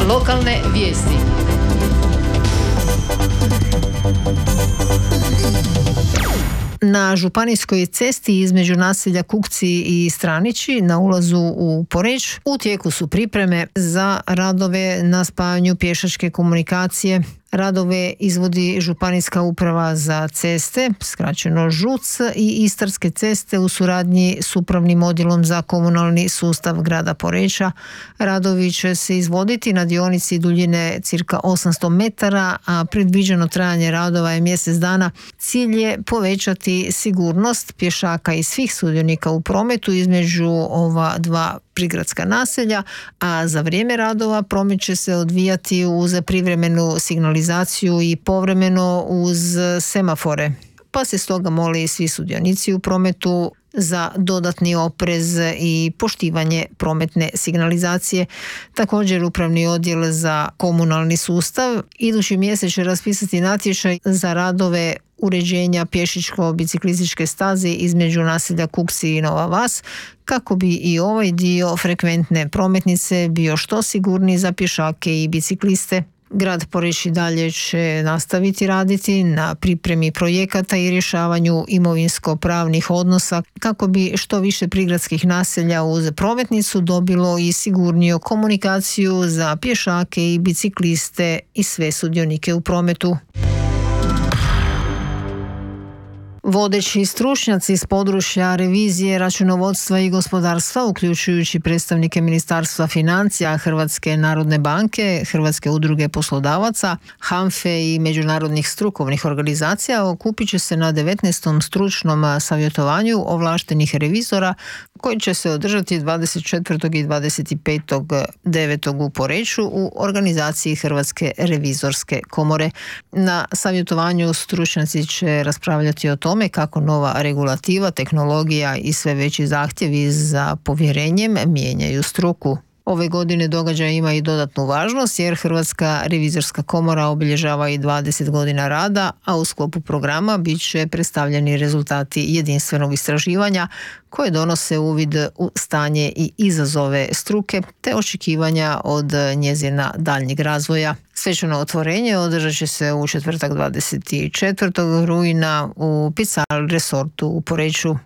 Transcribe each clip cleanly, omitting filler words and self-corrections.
Lokalne vijesti. Na županijskoj cesti između naselja Kukci i Stranići na ulazu u Poreč u tijeku su pripreme za radove na spajanju pješačke komunikacije. Radove izvodi Županijska uprava za ceste, skraćeno ŽUC, i Istarske ceste u suradnji s Upravnim odjelom za komunalni sustav grada Poreča. Radovi će se izvoditi na dionici duljine cirka 800 metara, a predviđeno trajanje radova je mjesec dana. Cilj je povećati sigurnost pješaka i svih sudionika u prometu između ova dva prigradska naselja, a za vrijeme radova promet će se odvijati uz privremenu signalizaciju i povremeno uz semafore. Pa se stoga moli svi sudionici u prometu za dodatni oprez i poštivanje prometne signalizacije. Također Upravni odjel za komunalni sustav idući mjesec će raspisati natječaj za radove uređenja pješičko-biciklističke staze između naselja Kukci i Nova Vas, kako bi i ovaj dio frekventne prometnice bio što sigurniji za pješake i bicikliste. Grad Poreč i dalje će nastaviti raditi na pripremi projekata i rješavanju imovinsko-pravnih odnosa kako bi što više prigradskih naselja uz prometnicu dobilo i sigurniju komunikaciju za pješake i bicikliste i sve sudionike u prometu. Vodeći stručnjaci iz područja revizije, računovodstva i gospodarstva, uključujući predstavnike Ministarstva financija, Hrvatske narodne banke, Hrvatske udruge poslodavaca, HANFE i međunarodnih strukovnih organizacija, okupit će se na 19. stručnom savjetovanju ovlaštenih revizora koji će se održati 24. i 25.9. u Poreču u organizaciji Hrvatske revizorske komore. Na savjetovanju stručnjaci će raspravljati o tome kako nova regulativa, tehnologija i sve veći zahtjevi za povjerenjem mijenjaju struku. Ove godine događaj ima i dodatnu važnost jer Hrvatska revizorska komora obilježava i 20 godina rada, a u sklopu programa bit će predstavljeni rezultati jedinstvenog istraživanja koje donose uvid u stanje i izazove struke te očekivanja od njezina daljnjeg razvoja. Svečano otvorenje održat će se u četvrtak 24. rujna u Pical Resortu u Poreču.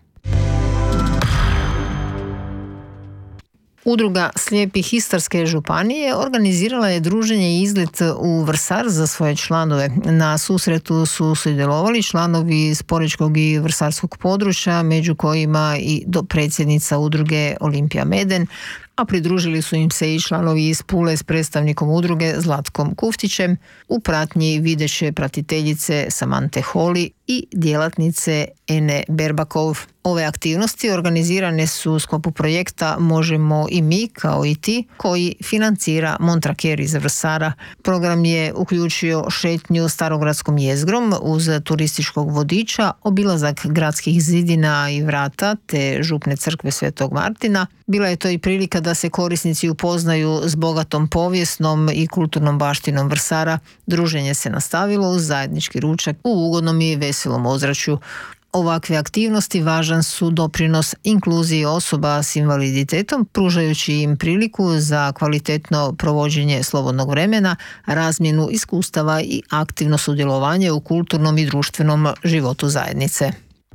Udruga slijepih Istarske županije organizirala je druženje i izlet u Vrsar za svoje članove. Na susretu su sudjelovali članovi iz porečkog i vrsarskog područja, među kojima i dopredsjednica udruge Olimpija Meden, a pridružili su im se i članovi iz Pule s predstavnikom udruge Zlatkom Kuftićem, u pratnji videće pratiteljice Samante Holi i djelatnice Ene Berbakov. Ove aktivnosti organizirane su u sklopu projekta Možemo i mi kao i ti, koji financira Montraker iz Vrsara. Program je uključio šetnju starogradskom jezgrom uz turističkog vodiča, obilazak gradskih zidina i vrata te župne crkve Svetog Martina. Bila je to i prilika da se korisnici upoznaju s bogatom povijesnom i kulturnom baštinom Vrsara. Druženje se nastavilo uz zajednički ručak u ugodnom i veselom ozračju. Ovakve aktivnosti važan su doprinos inkluziji osoba s invaliditetom, pružajući im priliku za kvalitetno provođenje slobodnog vremena, razmjenu iskustava i aktivno sudjelovanje u kulturnom i društvenom životu zajednice.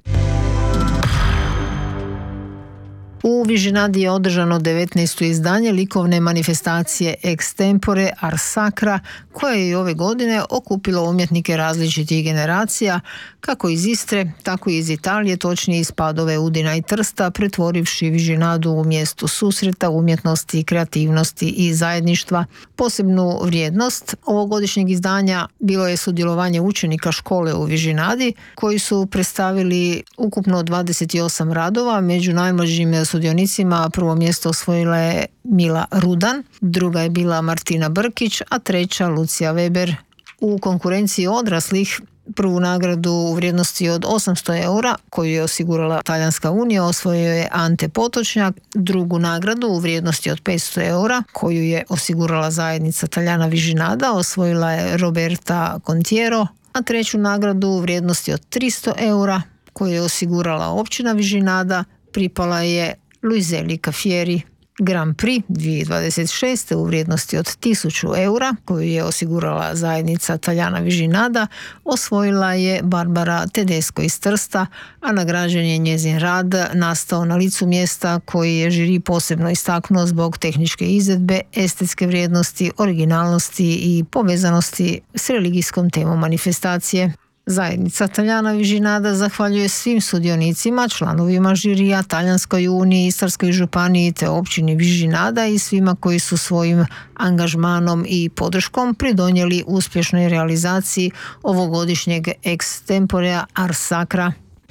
U Vižinadi je održano 19. izdanje likovne manifestacije Extempore Ars Sacra, koja je i ove godine okupilo umjetnike različitih generacija, kako iz Istre, tako i iz Italije, točnije iz Padove, Udina i Trsta, pretvorivši Vižinadu u mjesto susreta, umjetnosti, kreativnosti i zajedništva. Posebnu vrijednost ovogodišnjeg izdanja bilo je sudjelovanje učenika škole u Vižinadi, koji su predstavili ukupno 28 radova. Među najmlađim sudionicima prvo mjesto osvojila je Mila Rudan, druga je bila Martina Brkić, a treća Lucija Weber. U konkurenciji odraslih prvu nagradu u vrijednosti od 800 eura, koju je osigurala Talijanska unija, osvojio je Ante Potočnjak. Drugu nagradu u vrijednosti od 500 eura, koju je osigurala zajednica Taljana Vižinada, osvojila je Roberta Contiero, a treću nagradu u vrijednosti od 300 eura, koju je osigurala općina Vižinada, pripala je Luizeli Cafieri. Grand Prix 2026. u vrijednosti od 1000 eura, koju je osigurala zajednica Taljana Vižinada, osvojila je Barbara Tedesco iz Trsta, a nagrađen je njezin rad nastao na licu mjesta koji je žiri posebno istaknuo zbog tehničke izvedbe, estetske vrijednosti, originalnosti i povezanosti s religijskom temom manifestacije. Zajednica Taljana Vižinada zahvaljuje svim sudionicima, članovima žirija, Talijanskoj uniji, Istarskoj županiji te općini Vižinada i svima koji su svojim angažmanom i podrškom pridonijeli uspješnoj realizaciji ovogodišnjeg extemporea Ars Sacra.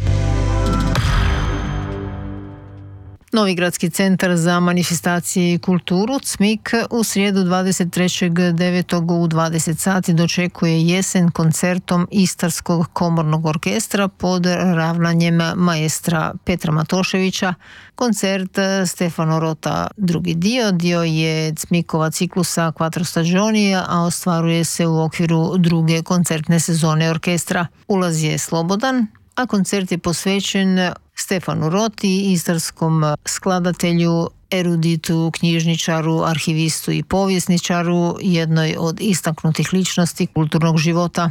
Novi gradski centar za manifestacije i kulturu CMIK u srijedu 23.9. u 20 sati dočekuje jesen koncertom Istarskog komornog orkestra pod ravnanjem maestra Petra Matoševića. Koncert Stefano Rota drugi dio je CMIK-ova ciklusa Quattro Stagioni, a ostvaruje se u okviru druge koncertne sezone orkestra. Ulaz je slobodan, a koncert je posvećen Stefanu Roti, istarskom skladatelju, eruditu, knjižničaru, arhivistu i povjesničaru, jednoj od istaknutih ličnosti kulturnog života.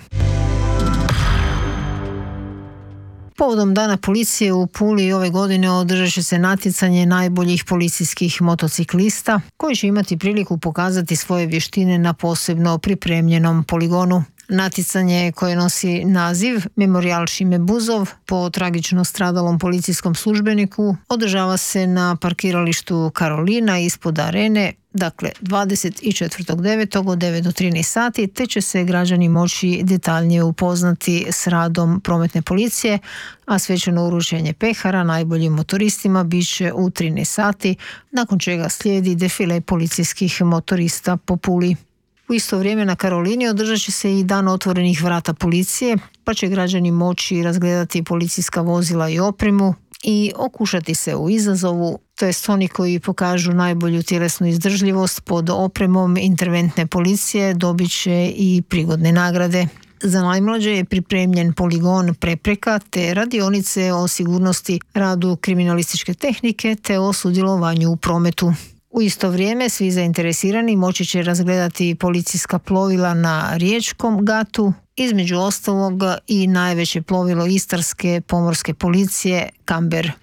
Povodom Dana policije u Puli ove godine održat će se natjecanje najboljih policijskih motociklista koji će imati priliku pokazati svoje vještine na posebno pripremljenom poligonu. Natjecanje koje nosi naziv Memorijal Šime Buzov po tragično stradalom policijskom službeniku održava se na parkiralištu Karolina ispod arene, dakle 24.9. od 9 do 13 sati, te će se građani moći detaljnije upoznati s radom prometne policije, a svečano uručenje pehara najboljim motoristima bit će u 13 sati, nakon čega slijedi defile policijskih motorista po Puli. U isto vrijeme na Karolini održat će se i dan otvorenih vrata policije, pa će građani moći razgledati policijska vozila i opremu i okušati se u izazovu, to jest oni koji pokažu najbolju tjelesnu izdržljivost pod opremom interventne policije dobit će i prigodne nagrade. Za najmlađe je pripremljen poligon prepreka te radionice o sigurnosti, radu kriminalističke tehnike te o sudjelovanju u prometu. U isto vrijeme svi zainteresirani moći će razgledati policijska plovila na riječkom gatu, između ostalog i najveće plovilo Istarske pomorske policije Kamber.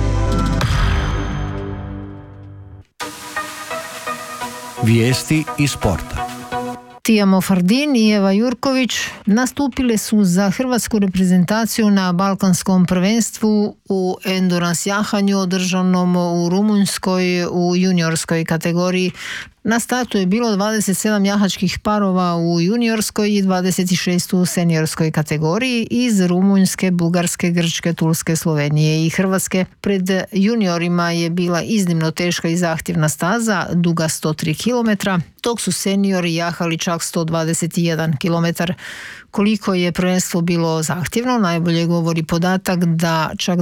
Vijesti iz sporta. Tija Mofardin i Eva Jurković nastupile su za hrvatsku reprezentaciju na balkanskom prvenstvu u endurance jahanju održanom u Rumunjskoj u juniorskoj kategoriji. Na startu je bilo 27 jahačkih parova u juniorskoj i 26 u seniorskoj kategoriji iz Rumunjske, Bugarske, Grčke, Turske, Slovenije i Hrvatske. Pred juniorima je bila iznimno teška i zahtjevna staza, duga 103 km, dok su seniori jahali čak 121 km. Koliko je prvenstvo bilo zahtjevno, najbolje govori podatak da čak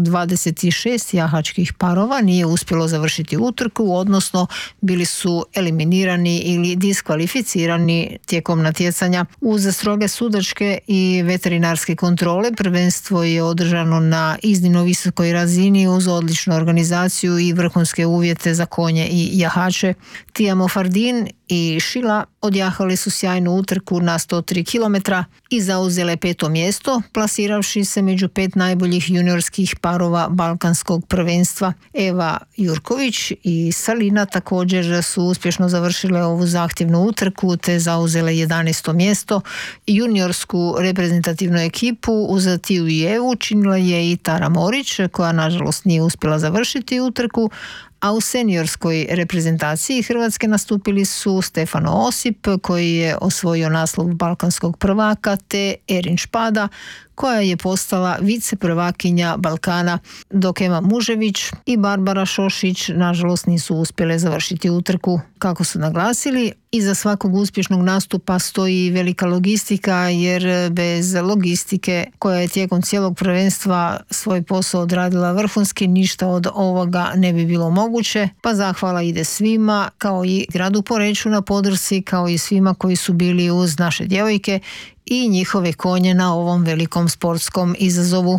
26 jahačkih parova nije uspjelo završiti utrku, odnosno bili su eliminirani ili diskvalificirani tijekom natjecanja. Uz stroge sudačke i veterinarske kontrole prvenstvo je održano na iznimno visokoj razini uz odličnu organizaciju i vrhunske uvjete za konje i jahače. Tija Mofardin i Šila odjahali su sjajnu utrku na 103 km i zauzele 5. mjesto, plasiravši se među 5 najboljih juniorskih parova balkanskog prvenstva. Eva Jurković i Salina također su uspješno završile ovu zahtjevnu utrku te zauzele 11. mjesto. Juniorsku reprezentativnu ekipu uz Tiju i Evu činila je i Tara Morić, koja nažalost nije uspjela završiti utrku, a u seniorskoj reprezentaciji Hrvatske nastupili su Stefano Osip, koji je osvojio naslov balkanskog prvaka, te Erin Špada, koja je postala viceprvakinja Balkana, dok Ema Mužević i Barbara Šošić nažalost nisu uspjele završiti utrku. Kako su naglasili, iza svakog uspješnog nastupa stoji velika logistika, jer bez logistike koja je tijekom cijelog prvenstva svoj posao odradila vrhunski, ništa od ovoga ne bi bilo moguće, pa zahvala ide svima, kao i gradu Poreču na podršci, kao i svima koji su bili uz naše djevojke i njihove konje na ovom velikom sportskom izazovu.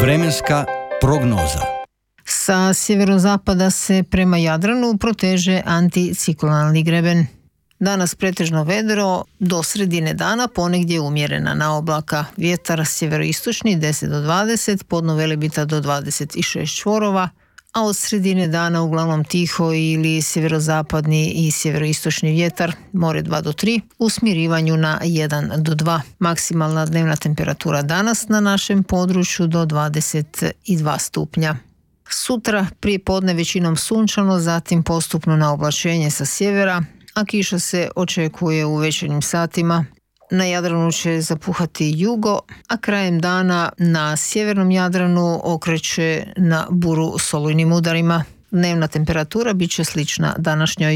Vremenska prognoza. Sa sjeverozapada se prema Jadranu proteže anticiklonalni greben. Danas pretežno vedro, do sredine dana ponegdje umjerena naoblaka. Vjetar sjeveroistočni 10 do 20, podno Velebita do 26 čvorova, a od sredine dana uglavnom tiho ili sjeverozapadni i sjeveroistočni vjetar, more 2 do 3, u smirivanju na 1 do 2. Maksimalna dnevna temperatura danas na našem području do 22 stupnja. Sutra prije podne većinom sunčano, zatim postupno na oblačenje sa sjevera, a kiša se očekuje u večernjim satima. Na Jadranu će zapuhati jugo, a krajem dana na sjevernom Jadranu okreće na buru s olujnim udarima. Dnevna temperatura bit će slična današnjoj.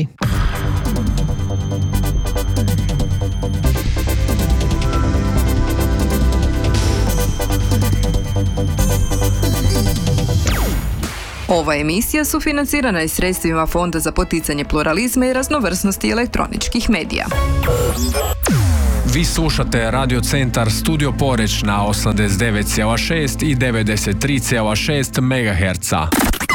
Ova emisija sufinancirana je sredstvima Fonda za poticanje pluralizma i raznovrsnosti elektroničkih medija. Vi slušate Radio Centar Studio Poreč na 89,6 i 93,6 MHz.